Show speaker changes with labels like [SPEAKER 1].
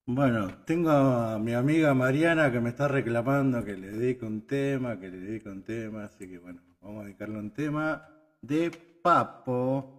[SPEAKER 1] Bueno, tengo a mi amiga Mariana que me está reclamando que le dedique un tema, que le dedique un tema, así que bueno, vamos a dedicarle un tema de Papo.